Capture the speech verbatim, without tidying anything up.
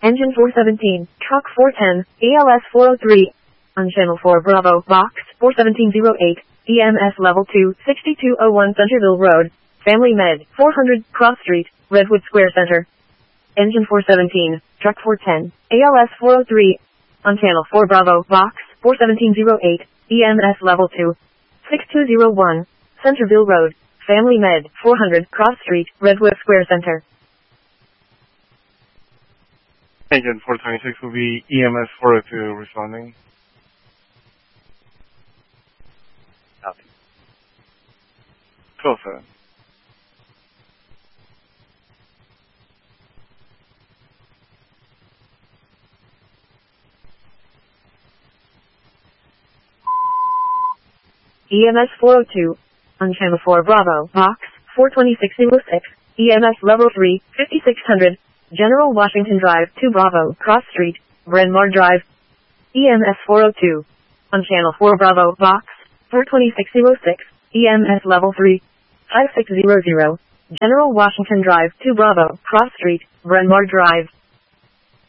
Engine four seventeen, Truck four ten, A L S four oh three. On Channel four Bravo, Box four seventeen oh eight, E M S Level two, sixty-two oh one Centerville Road, Family Med, four hundred, Cross Street, Redwood Square Center. Engine four seventeen, Truck four ten, A L S four oh three. On Channel four Bravo, Box four seventeen oh eight, E M S Level two, sixty-two oh one, Centerville Road, Family Med, four hundred, Cross Street, Redwood Square Center. Engine four twenty-six will be E M S four oh two responding. Copy. twelve seven. E M S four oh two. On Channel four Bravo, Box four twenty-six oh six, E M S Level three, fifty-six hundred, General Washington Drive, two Bravo, Cross Street, Bryn Mawr Drive. E M S four oh two. On Channel four Bravo, Box four twenty-six oh six, E M S Level three, five six hundred, General Washington Drive, two Bravo, Cross Street, Bryn Mawr Drive.